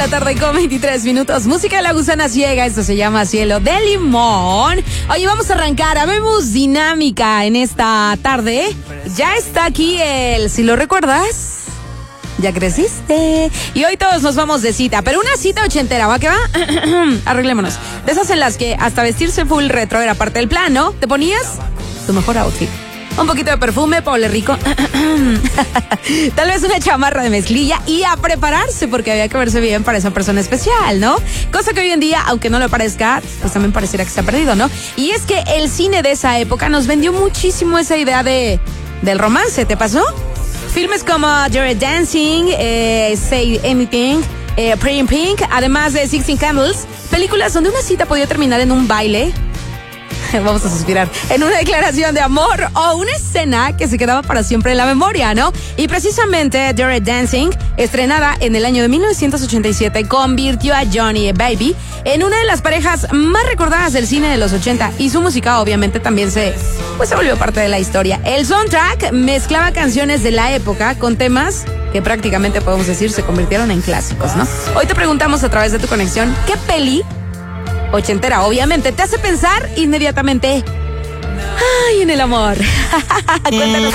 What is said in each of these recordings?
la tarde con 23 minutos. Música de la gusana ciega. Esto se llama Cielo de Limón. Oye, vamos a arrancar. Habemos dinámica en esta tarde. Ya está aquí el, si lo recuerdas, ya creciste. Y hoy todos nos vamos de cita, pero una cita ochentera, ¿va que va? Arreglémonos. De esas en las que hasta vestirse full retro era parte del plan, ¿no? Te ponías tu mejor outfit. Un poquito de perfume, Paule Rico. Tal vez una chamarra de mezclilla y a prepararse porque había que verse bien para esa persona especial, ¿no? Cosa que hoy en día, aunque no lo parezca, pues también pareciera que se ha perdido, ¿no? Y es que el cine de esa época nos vendió muchísimo esa idea del romance, ¿te pasó? Filmes como Dirty Dancing, Say Anything, Pretty in Pink, además de 16 Candles, películas donde una cita podía terminar en un baile. Vamos a suspirar, en una declaración de amor o una escena que se quedaba para siempre en la memoria, ¿no? Y precisamente Dirty Dancing, estrenada en el año de 1987, convirtió a Johnny Baby en una de las parejas más recordadas del cine de los 80 y su música obviamente también se volvió parte de la historia. El soundtrack mezclaba canciones de la época con temas que prácticamente podemos decir se convirtieron en clásicos, ¿no? Hoy te preguntamos a través de tu conexión, ¿qué peli ochentera, obviamente, te hace pensar inmediatamente en el amor? Cuéntanos.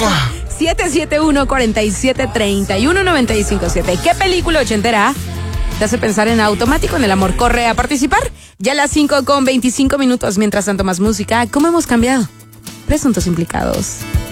771-4731-957. ¿Qué película ochentera te hace pensar en automático en el amor? Corre a participar. Ya a las 5:25. Mientras tanto, más música. ¿Cómo hemos cambiado? Presuntos implicados.